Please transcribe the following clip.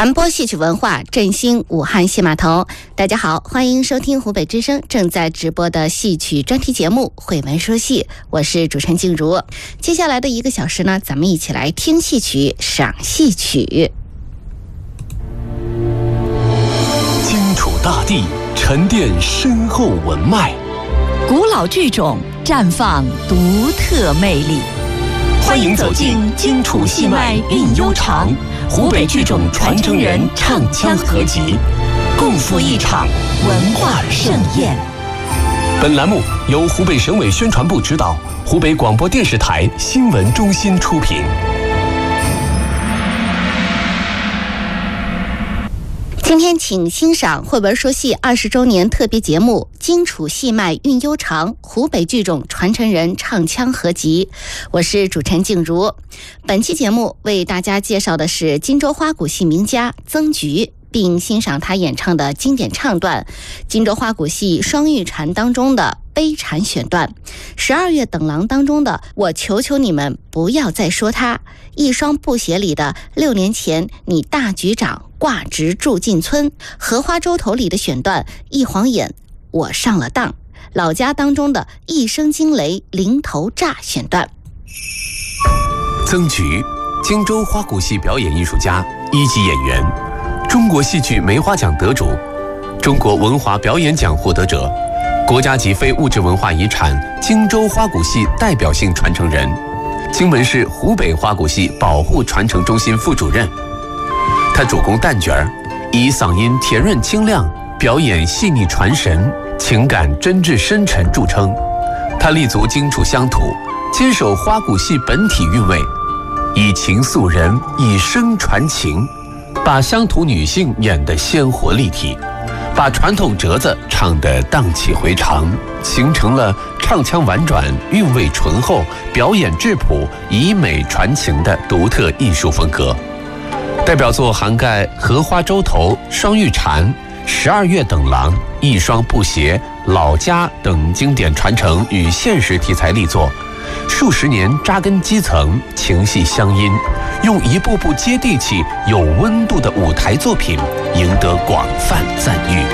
传播戏曲文化，振兴武汉戏码头。大家好，欢迎收听湖北之声正在直播的戏曲专题节目《慧闻说戏》，我是主持人静茹。接下来的1个小时呢，咱们一起来听戏曲、赏戏曲。 荆楚大地沉淀深厚文脉， 古老剧种绽放独特魅力。 欢迎走进荆楚戏脉韵悠长，湖北剧种传承人唱腔合集，共赴一场文化盛宴。本栏目由湖北省委宣传部指导，湖北广播电视台新闻中心出品。 今天请欣赏慧闻说戏20周年特别节目《荆楚戏脉韵悠长，湖北剧种传承人唱腔合集》，我是主持人静茹。本期节目为大家介绍的是荆州花鼓戏名家曾菊，并欣赏他演唱的经典唱段荆州花鼓戏《双玉蝉》当中的悲蝉选段，12月等郎当中的我求求你们不要再说他，一双布鞋里的6年前你大局长挂职住进村，荷花洲头里的选段一晃眼我上了当，老家当中的一声惊雷零头炸选段。 曾菊，荆州花鼓戏表演艺术家，1级演员，中国戏剧梅花奖得主，中国文华表演奖获得者，国家级非物质文化遗产荆州花鼓戏代表性传承人，荆门市湖北花鼓戏保护传承中心副主任。他主攻旦角儿，以嗓音甜润清亮，表演细腻传神，情感真挚深沉著称。他立足荆楚乡土，坚守花鼓戏本体韵味，以情塑人，以声传情，把乡土女性演得鲜活立体，把传统折子唱得荡气回肠，形成了唱腔婉转、韵味醇厚、表演质朴、以美传情的独特艺术风格。代表作涵盖荷花洲头、双玉蝉、12月等郎、一双布鞋、老家等经典传承与现实题材力作，数十年扎根基层，情系乡音，用一步步接地气、有温度的舞台作品赢得广泛赞誉。